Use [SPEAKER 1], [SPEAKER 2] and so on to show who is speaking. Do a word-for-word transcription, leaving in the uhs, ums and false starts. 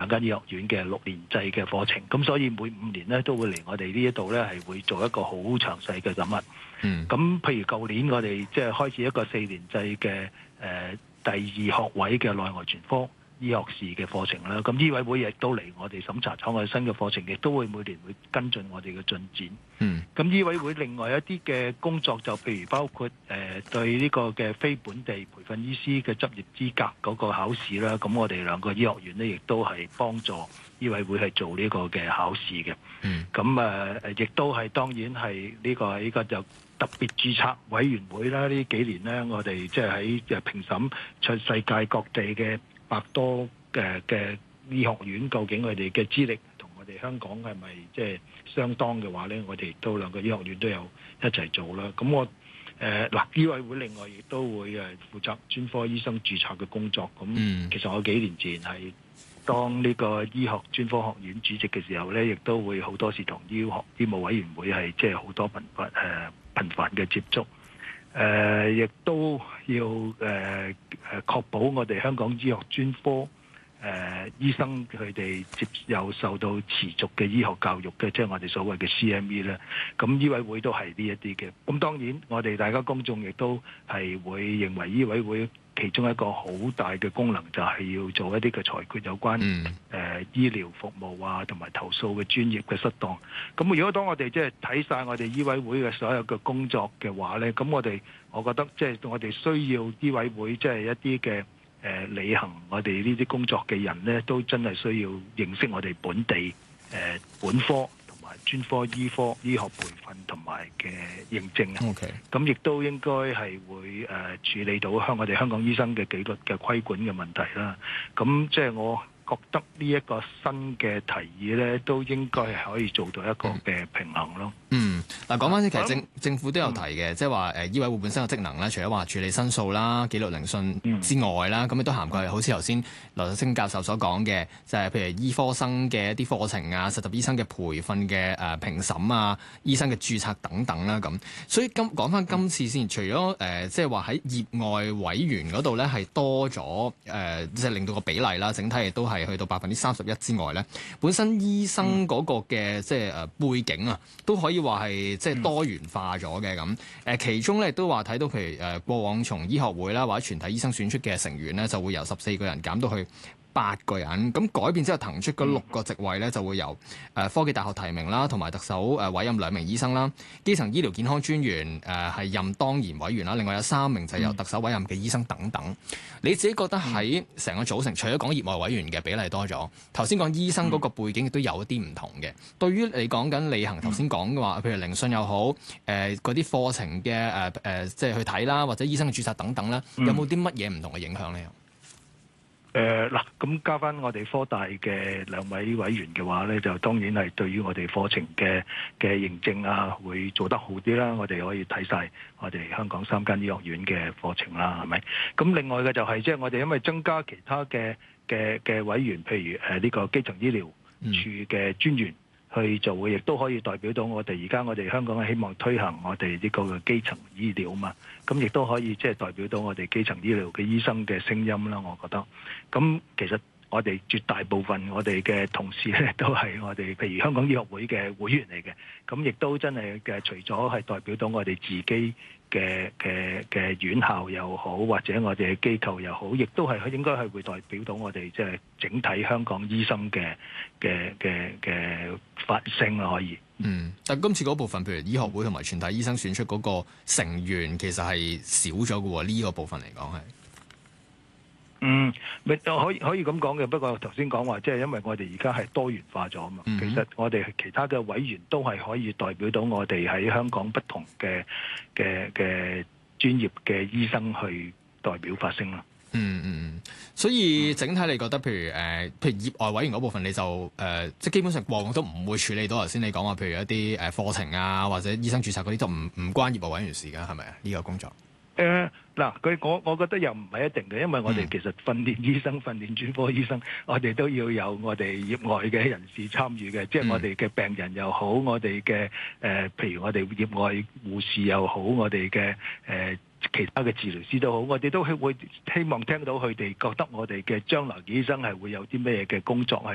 [SPEAKER 1] 間醫學院嘅六年制嘅課程，咁所以每五年咧都會嚟我哋呢一度咧係會做一個好詳細嘅審核。
[SPEAKER 2] 嗯，
[SPEAKER 1] 咁譬如舊年我哋即係開始一個四年制嘅誒、呃、第二學位嘅內外全科醫學士嘅課程啦，咁醫委會亦都嚟我哋審查咗我哋新嘅課程，亦都會每年會跟進我哋嘅進展。
[SPEAKER 2] 嗯，
[SPEAKER 1] 咁醫委會另外一啲嘅工作就譬如包括誒、呃、對呢個嘅非本地培訓醫師嘅執業資格嗰個考試啦，咁我哋兩個醫學院呢，亦都係幫助醫委會係做呢個嘅考試嘅。
[SPEAKER 2] 嗯，
[SPEAKER 1] 咁誒誒，亦都係當然係呢、這個呢、這個就特別註冊委員會啦。呢幾年呢，我哋即係喺誒評審全世界各地嘅百多嘅嘅醫學院，究竟佢哋嘅資歷同我哋香港係咪即係相當嘅話咧？我哋都兩個醫學院都有一齊做啦。咁我誒嗱，醫委會另外亦都會誒負責專科醫生註冊嘅工作。咁、嗯、其實我幾年前係當呢個醫學專科學院主席嘅時候咧，亦都會好多時同醫學醫務委員會係即係好多頻繁誒頻繁嘅接觸。誒、呃，亦都要誒誒確保我哋香港醫學專科誒、呃、醫生佢哋接有受到持續嘅醫學教育嘅，即係我哋所謂嘅 C M E 咧。咁醫委會都係呢一啲嘅。咁當然，我哋大家公眾亦都係會認為醫委會其中一個好大嘅功能就係要做一啲嘅裁決有關誒、嗯呃、醫療服務啊同埋投訴嘅專業嘅失當。咁如果當我哋即係睇晒我哋醫委會嘅所有嘅工作嘅話咧，咁我哋我覺得即係我哋需要醫委會即係一啲嘅誒履行我哋呢啲工作嘅人咧，都真係需要認識我哋本地誒、呃、本科同埋專科醫科醫學培訓同埋嘅認證啊。
[SPEAKER 2] OK，
[SPEAKER 1] 咁亦都應該係會誒、呃、處理到香我哋香港醫生嘅紀律嘅規管嘅問題啦。咁即係我覺得呢一個新嘅提議咧，都應該係可以做到一個嘅平衡咯。
[SPEAKER 2] 嗯，嗱講翻先，其實政政府都有提嘅，即係話誒醫委會本身嘅職能咧，除咗話處理申訴啦、紀律聆訊之外啦，咁亦、嗯、都涵蓋好似頭先羅振聲教授所講嘅，就係、是、譬如醫科生嘅一啲課程啊、實習醫生嘅培訓嘅誒評審啊、醫生嘅註冊等等啦咁。所以今講翻今次先，除咗誒即係話喺業外委員嗰度咧係多咗誒，即係令到個比例啦，整體亦都係去到百分之三十一之外咧，本身醫生嗰個嘅即係誒背景啊，都可以話係即係多元化咗嘅咁。誒其中咧都話睇到，譬如誒過往從醫學會啦或者全體醫生選出嘅成員咧，就會由十四個人減到去八個人。咁改變之後騰出嗰六個職位咧，就會由誒科技大學提名啦，同埋特首誒委任兩名醫生啦。基層醫療健康專員誒係任當然委員啦，另外有三名就係由特首委任嘅醫生等等。你自己覺得喺成個組成，除咗講業外委員嘅比例多咗，頭先講醫生嗰個背景亦都有一啲唔同嘅。對於你講緊履行頭先講嘅話，譬如聆訊又好，誒嗰啲課程嘅誒誒，即係去睇啦，或者醫生嘅註冊等等啦，有冇啲乜嘢唔同嘅影響咧？
[SPEAKER 1] 誒嗱，咁加翻我哋科大嘅兩位委員嘅話咧，就當然係對於我哋課程嘅嘅認證啊，會做得好啲啦。我哋可以睇晒我哋香港三間醫學院嘅課程啦，係咪？咁另外嘅就係即係我哋因為增加其他嘅嘅嘅委員，譬如誒呢個基層醫療處嘅專員去做嘅，亦都可以代表到我哋而家我哋香港係希望推行我哋呢個嘅基層醫療嘛。咁亦都可以即係代表到我哋基層醫療嘅醫生嘅聲音啦，我覺得。咁其實我哋絕大部分我哋嘅同事咧，都係我哋譬如香港醫學會嘅會員嚟嘅。咁亦都真係嘅，除咗係代表到我哋自己嘅嘅嘅院校又好，或者我哋嘅機構又好，亦都係應該係會代表到我哋即係整體香港醫生嘅嘅嘅嘅發聲啦，可以。
[SPEAKER 2] 嗯，但今次嗰部分，譬如醫學會同埋全體醫生選出嗰個成員，其實係少咗嘅喎。呢、這個部分嚟講係，
[SPEAKER 1] 嗯，咪可以可以咁講嘅。不過頭先講話，即係因為我哋而家係多元化咗啊嘛。嗯、其實我哋其他嘅委員都係可以代表到我哋喺香港不同嘅嘅嘅專業嘅醫生去代表發聲啦。
[SPEAKER 2] 嗯嗯嗯，所以整體你覺得，譬如誒、呃，譬如業外委員嗰部分，你就誒、呃，即係基本上過往都唔會處理到頭先你講話，譬如一啲誒課程啊，或者醫生註冊嗰啲，就唔唔關業外委員事㗎，係咪啊？呢、這個工作
[SPEAKER 1] 誒嗱，佢、呃、我我覺得又唔係一定嘅，因為我哋其實訓練醫生、訓練專科醫生，我哋都要有我哋業外嘅人士參與嘅，即係我哋嘅病人又好，我哋嘅誒，譬如我哋業外護士又好，我哋嘅誒。呃其他嘅治療師都好，我哋都會希望聽到佢哋覺得我哋嘅將來嘅醫生係會有啲咩嘅工作係